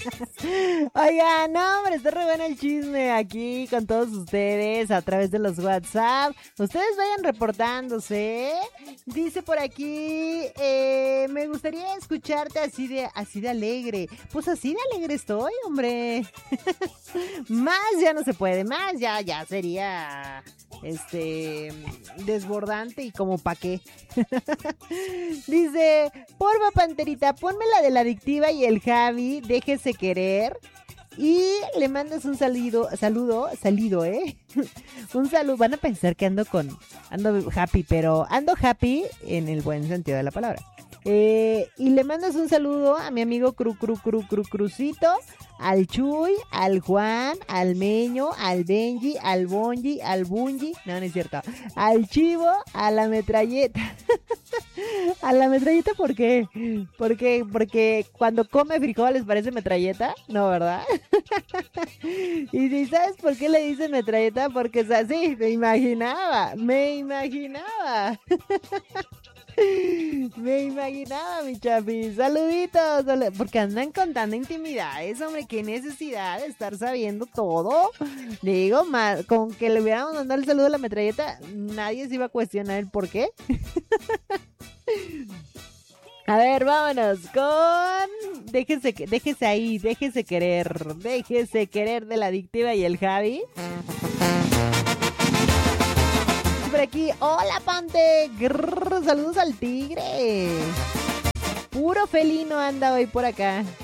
Oiga, no, hombre, está re bueno el chisme aquí con todos ustedes a través de los WhatsApp. Ustedes vayan reportándose, ¿eh? Dice por aquí, me gustaría escucharte así de alegre. Pues así de alegre estoy, hombre. Más ya no se puede, más ya sería, desbordante y como pa' qué. Dice, porfa Panterita, ponme la de la adictiva y el Javi, déjese querer. Y le mandas un salido, ¿eh? Un saludo, van a pensar que ando happy, pero ando happy en el buen sentido de la palabra. Y le mandas un saludo a mi amigo Crucito, al Chuy, al Juan, al Meño, al Benji, al Bonji, al Bunji, no es cierto, al Chivo, a la metralleta. ¿A la metralleta por qué? Porque cuando come frijoles parece metralleta, no, ¿verdad? Y si sabes por qué le dicen metralleta, porque es así, me imaginaba. Me imaginaba, mi chapi. Saluditos. Porque andan contando intimidades, hombre. Qué necesidad de estar sabiendo todo. Digo, con que le hubiéramos mandado el saludo a la metralleta, nadie se iba a cuestionar el por qué. A ver, vámonos con... Déjese querer de la adictiva y el Javi. Por aquí, hola Pante, saludos al tigre. Puro felino anda hoy por acá.